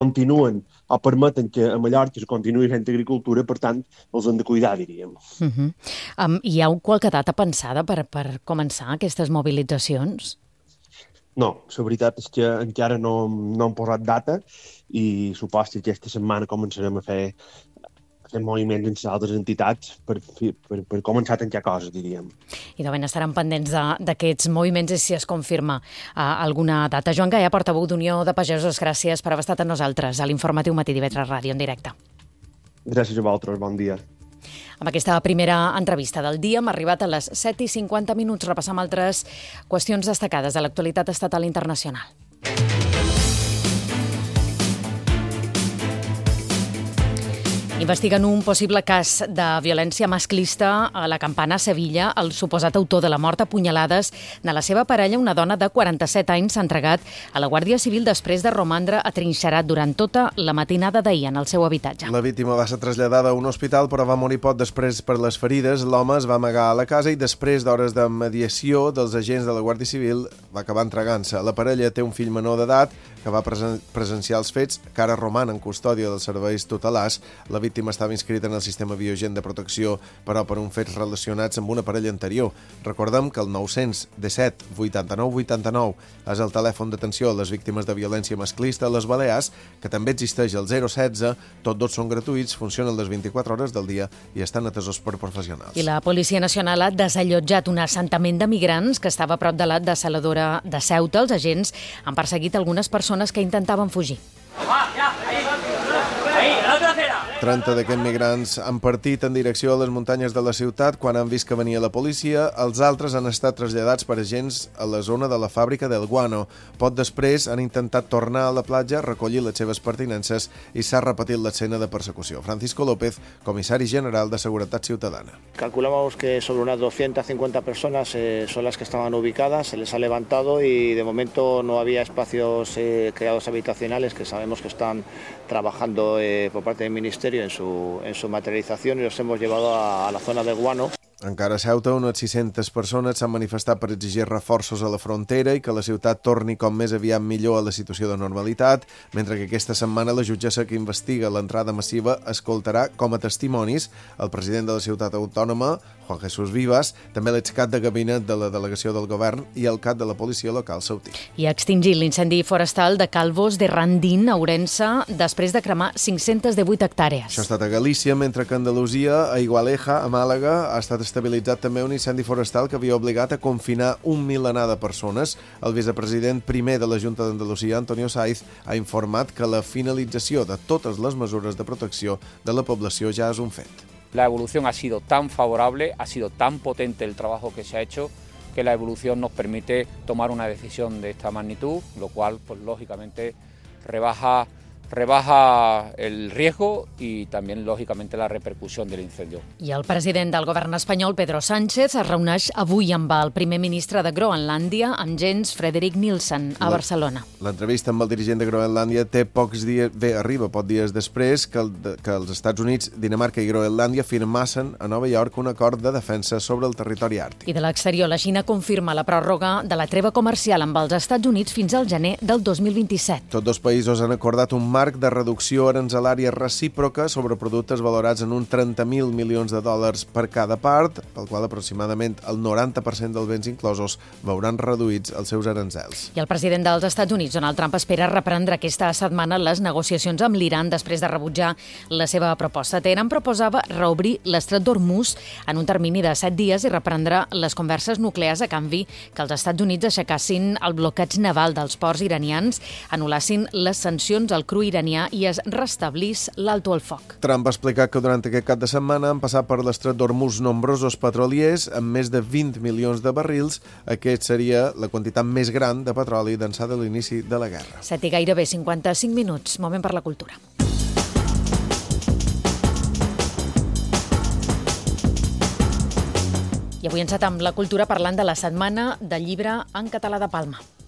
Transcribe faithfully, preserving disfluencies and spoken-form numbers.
continuen o permeten que a Mallorca es continuï fent agricultura, per tant, els hem de cuidar, diríem. Uh -huh. um, hi ha qualque data pensada per, per començar aquestes mobilitzacions? No, la veritat és que encara no, no hem posat data i suposo que aquesta setmana començarem a fer fem moviments entre altres entitats per, per, per començar a tancar coses, diríem. I de ben estaran pendents d'aquests moviments i si es confirma uh, alguna data. Joan Gaià, portaveu d'Unió de Pagesos, gràcies per haver estat amb nosaltres a l'Informatiu Matí d'I V tres Ràdio en directe. Gràcies a vosaltres, bon dia. Amb aquesta primera entrevista del dia hem arribat a les set i cinquanta minuts. Repassam altres qüestions destacades de l'actualitat estatal i internacional. Investiguen un possible cas de violència masclista a la Campana, a Sevilla. El suposat autor de la mort a punyalades de la seva parella, una dona de quaranta-set anys, s'ha entregat a la Guàrdia Civil després de romandre atrinxerat durant tota la matinada d'ahir en el seu habitatge. La víctima va ser traslladada a un hospital però va morir poc després per les ferides. L'home es va amagar a la casa i després d'hores de mediació dels agents de la Guàrdia Civil va acabar entregant-se. La parella té un fill menor d'edat que va presen presenciar els fets, que ara roman en custòdia dels serveis tutelars. La víctima estava inscrita en el sistema Biogen de protecció, però per un fets relacionats amb una parella anterior. Recordem que el nou-cents disset vuitanta-nou vuitanta-nou és el telèfon d'atenció a les víctimes de violència masclista a les Balears, que també existeix el zero setze, tots dos són gratuïts, funcionen les vint-i-quatre hores del dia i estan atesos per professionals. I la Policia Nacional ha desallotjat un assentament de migrants que estava a prop de la desaladora de Ceuta. Els agents han perseguit algunes persones que intentaven fugir. trenta d'aquests migrants han partit en direcció a les muntanyes de la ciutat quan han vist que venia la policia. Els altres han estat traslladats per agents a la zona de la fàbrica del Guano. Poc després han intentat tornar a la platja, recollir les seves pertinences i s'ha repetit l'escena de persecució. Francisco López, comissari general de Seguretat Ciutadana. Calculamos que sobre unas doscientas cincuenta personas eh, son las que estaban ubicadas, se les ha levantado y de momento no había espacios eh, creados habitacionales que sabemos que están trabajando eh, por parte del Ministerio en su, en su materialización y los hemos llevado a, a la zona de Guano. Encara a Ceuta, unes sis-centes persones s'han manifestat per exigir reforços a la frontera i que la ciutat torni com més aviat millor a la situació de normalitat, mentre que aquesta setmana la jutgessa que investiga l'entrada massiva escoltarà com a testimonis el president de la ciutat autònoma, Juan Jesús Vivas, també l'excap de gabinet de la delegació del govern i el cap de la policia local ceutí. I ha extingit l'incendi forestal de Calvos de Randín, a Ourense, després de cremar cinc-centes divuit hectàrees. Això ha estat a Galícia, mentre que a Andalusia, a Igualeja, a Màlaga, ha estat estabilitzat també un incendi forestal que havia obligat a confinar un milenar de persones. El vicepresident primer de la Junta d'Andalusia, Antonio Saiz, ha informat que la finalització de totes les mesures de protecció de la població ja és un fet. La evolución ha sido tan favorable, ha sido tan potente el trabajo que se ha hecho, que la evolución nos permite tomar una decisión de esta magnitud, lo cual, pues lógicamente, rebaja rebaja el riesgo y también, lògicament, la repercussió de l'incendi. I el president del govern espanyol, Pedro Sánchez, es reuneix avui amb el primer ministre de Groenlàndia, amb Jens Frederik Nielsen, a Barcelona. L'entrevista amb el dirigent de Groenlàndia té pocs dies, bé, arriba pocs dies després que, el, que els Estats Units, Dinamarca i Groenlàndia firmassen a Nova York un acord de defensa sobre el territori àrtic. I de l'exterior, la Xina confirma la pròrroga de la treva comercial amb els Estats Units fins al gener del dos mil vint-i-set. Tots dos països han acordat un marc de reducció aranzelària recíproca sobre productes valorats en uns trenta mil milions de dòlars per cada part, pel qual aproximadament el noranta per cent dels béns inclosos veuran reduïts els seus aranzels. I el president dels Estats Units, Donald Trump, espera reprendre aquesta setmana les negociacions amb l'Iran després de rebutjar la seva proposta. Teheran proposava reobrir l'estret d'Hormuz en un termini de set dies i reprendre les converses nuclears a canvi que els Estats Units aixecassin el bloqueig naval dels ports iranians, anul·lassin les sancions al cru iranià i es restablís l'alto al foc. Trump ha explicat que durant aquest cap de setmana han passat per l'estret d'Hormuz nombrosos petroliers amb més de vint milions de barrils. Aquest seria la quantitat més gran de petroli d'ençà de l'inici de la guerra. Set i gairebé cinquanta-cinc minuts. Moment per la cultura. I avui encetem la cultura parlant de la Setmana del Llibre en Català de Palma.